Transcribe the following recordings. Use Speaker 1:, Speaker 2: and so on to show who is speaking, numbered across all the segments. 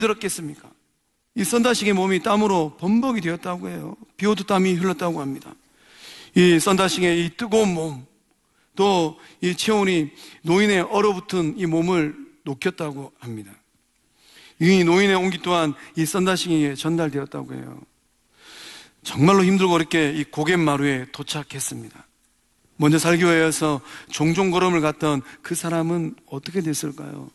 Speaker 1: 들었겠습니까? 이 썬다싱의 몸이 땀으로 범벅이 되었다고 해요. 비오도 땀이 흘렀다고 합니다. 이 썬다싱의 이 뜨거운 몸, 또 이 체온이 노인의 얼어붙은 이 몸을 녹였다고 합니다. 이 노인의 온기 또한 이 썬다싱에게 전달되었다고 해요. 정말로 힘들고 어렵게 이 고갯마루에 도착했습니다. 먼저 살기 위해서 종종 걸음을 갔던 그 사람은 어떻게 됐을까요?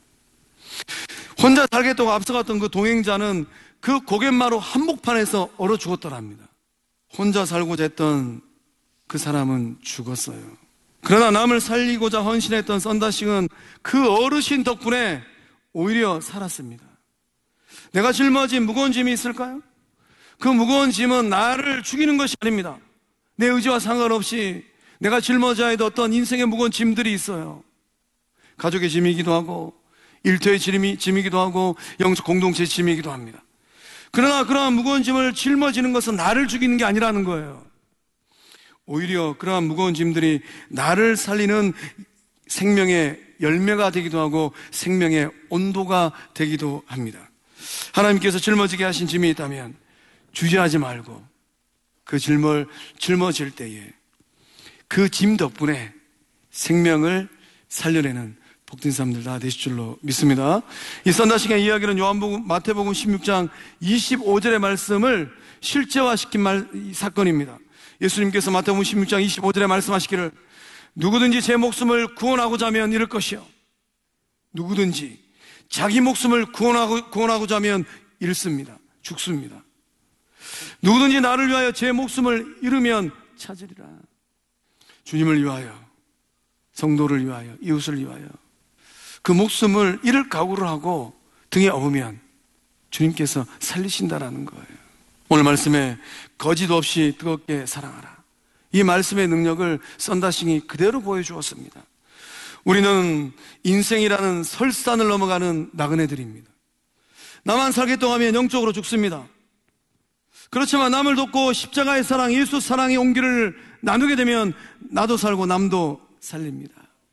Speaker 1: 혼자 살겠다고 앞서갔던 그 동행자는 그 고갯마루 한복판에서 얼어 죽었더랍니다. 혼자 살고자 했던 그 사람은 죽었어요. 그러나 남을 살리고자 헌신했던 썬다싱은 그 어르신 덕분에 오히려 살았습니다. 내가 짊어진 무거운 짐이 있을까요? 그 무거운 짐은 나를 죽이는 것이 아닙니다. 내 의지와 상관없이 내가 짊어져야 할 어떤 인생의 무거운 짐들이 있어요. 가족의 짐이기도 하고 일터의 짐이기도 하고 영적 공동체의 짐이기도 합니다. 그러나 그러한 무거운 짐을 짊어지는 것은 나를 죽이는 게 아니라는 거예요. 오히려 그러한 무거운 짐들이 나를 살리는 생명의 열매가 되기도 하고 생명의 온도가 되기도 합니다. 하나님께서 짊어지게 하신 짐이 있다면 주저하지 말고 그 짐을 짊어질 때에 그 짐 덕분에 생명을 살려내는 복된 사람들 다 되실 줄로 믿습니다. 이 썬다싱의 이야기는 마태복음 16장 25절의 말씀을 실제화시킨 사건입니다. 예수님께서 마태복음 16장 25절에 말씀하시기를 누구든지 제 목숨을 구원하고자 하면 잃을 것이요 누구든지 자기 목숨을 구원하고자 하면 잃습니다. 죽습니다. 누구든지 나를 위하여 제 목숨을 잃으면 찾으리라. 주님을 위하여, 성도를 위하여, 이웃을 위하여 그 목숨을 잃을 각오를 하고 등에 업으면 주님께서 살리신다라는 거예요. 오늘 말씀에 거짓 없이 뜨겁게 사랑하라. 이 말씀의 능력을 썬다싱이 그대로 보여주었습니다. 우리는 인생이라는 설산을 넘어가는 나그네들입니다. 나만 살겠다고 하면 영적으로 죽습니다. 그렇지만 남을 돕고 십자가의 사랑, 예수 사랑의 온기를 나누게 되면 나도 살고 남도 살립니다.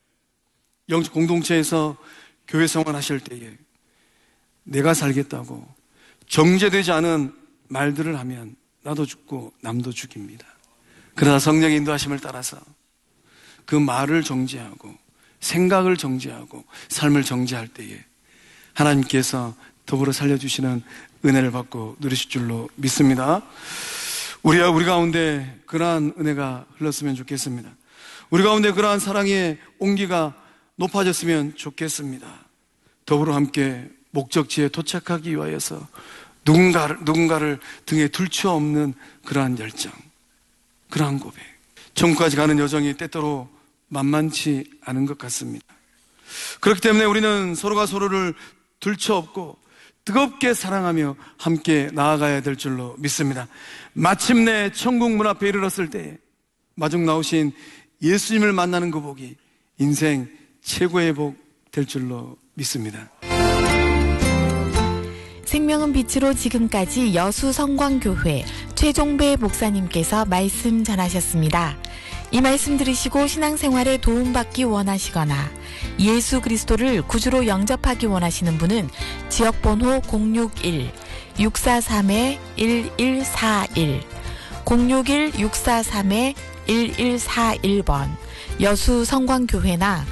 Speaker 1: 영적 공동체에서 교회 생활하실 때에 내가 살겠다고 정제되지 않은 말들을 하면 나도 죽고 남도 죽입니다. 그러나 성령의 인도하심을 따라서 그 말을 정지하고 생각을 정지하고 삶을 정지할 때에 하나님께서 더불어 살려주시는 은혜를 받고 누리실 줄로 믿습니다. 우리 가운데 그러한 은혜가 흘렀으면 좋겠습니다. 우리 가운데 그러한 사랑의 온기가 높아졌으면 좋겠습니다. 더불어 함께 목적지에 도착하기 위하여서 누군가를 등에 둘쳐 없는 그러한 열정, 그러한 고백. 천국까지 가는 여정이 때때로 만만치 않은 것 같습니다. 그렇기 때문에 우리는 서로가 서로를 둘쳐 업고 뜨겁게 사랑하며 함께 나아가야 될 줄로 믿습니다. 마침내 천국 문 앞에 이르렀을 때 마중 나오신 예수님을 만나는 그 복이 인생 최고의 복 될 줄로 믿습니다.
Speaker 2: 생명은 빛으로 지금까지 여수성광교회 최종배 목사님께서 말씀 전하셨습니다. 이 말씀 들으시고 신앙생활에 도움받기 원하시거나 예수 그리스도를 구주로 영접하기 원하시는 분은 지역번호 061-643-1141 061-643-1141번 여수성광교회나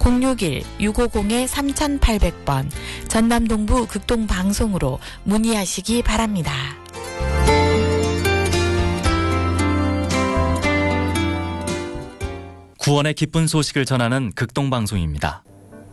Speaker 2: 061-650-3800번 전남동부 극동방송으로 문의하시기 바랍니다.
Speaker 3: 구원의 기쁜 소식을 전하는 극동방송입니다.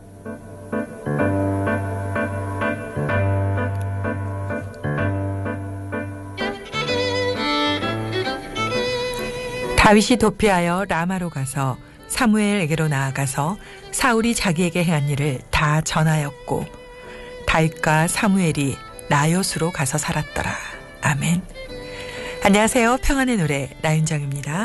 Speaker 4: 다윗이 도피하여 라마로 가서 사무엘에게로 나아가서 사울이 자기에게 행한 일을 다 전하였고 다윗과 사무엘이 나요스로 가서 살았더라. 아멘. 안녕하세요. 평안의 노래 나윤정입니다.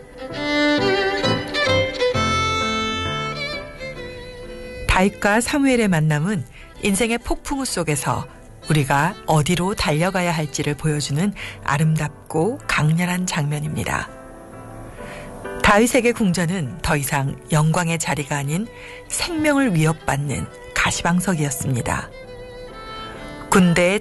Speaker 4: 다윗과 사무엘의 만남은 인생의 폭풍우 속에서 우리가 어디로 달려가야 할지를 보여주는 아름답고 강렬한 장면입니다. 다윗에게 궁전은 더 이상 영광의 자리가 아닌 생명을 위협받는 가시방석이었습니다. 군대의